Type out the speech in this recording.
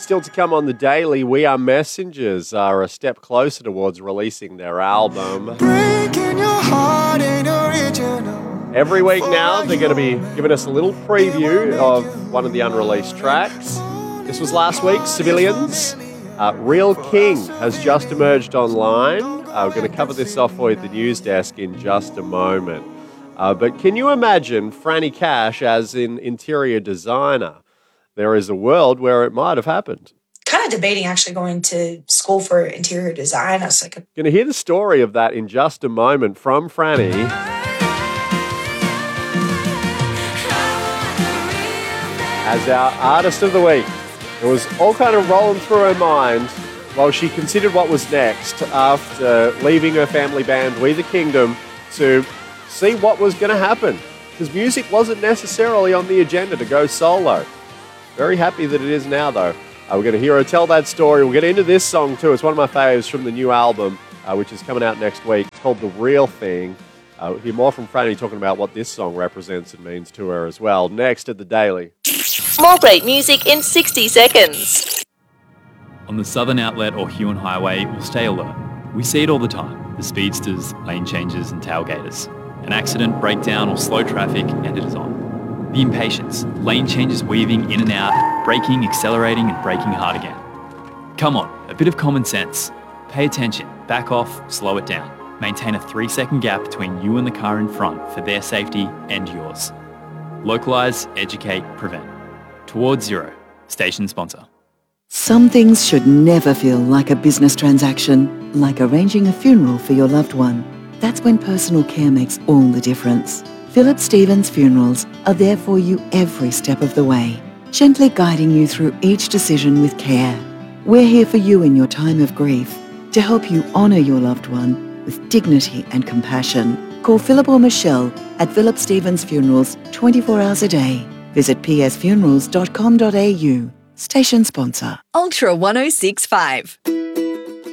Still to come on the Daily, We Are Messengers are a step closer towards releasing their album. Breaking your heart ain't original. Every week now, they're going to be giving us a little preview of one of the unreleased tracks. This was last week, Civilians. Real King has just emerged online. We're going to cover this off with the news desk in just a moment. But can you imagine Franny Cash as an interior designer? There is a world where it might have happened. Kind of debating actually going to school for interior design. I was like, Going to hear the story of that in just a moment from Franny. As our Artist of the Week. It was all kind of rolling through her mind while she considered what was next after leaving her family band, We the Kingdom, to see what was going to happen. Because music wasn't necessarily on the agenda to go solo. Very happy that it is now, though. We're going to hear her tell that story. We'll get into this song, too. It's one of my faves from the new album, which is coming out next week. It's called The Real Thing. We'll hear more from Franny talking about what this song represents and means to her as well. Next at the Daily. More great music in 60 seconds. On the Southern Outlet or Huon Highway, we'll stay alert. We see it all the time. The speedsters, lane changes and tailgaters. An accident, breakdown or slow traffic and it is on. The impatience, lane changes weaving in and out, braking, accelerating and braking hard again. Come on, a bit of common sense. Pay attention, back off, slow it down. Maintain a 3-second gap between you and the car in front for their safety and yours. Localise, educate, prevent. Towards Zero, station sponsor. Some things should never feel like a business transaction, like arranging a funeral for your loved one. That's when personal care makes all the difference. Philip Stevens Funerals are there for you every step of the way, gently guiding you through each decision with care. We're here for you in your time of grief to help you honour your loved one with dignity and compassion. Call Philip or Michelle at Philip Stevens Funerals 24 hours a day. Visit psfunerals.com.au. Station sponsor. Ultra 1065.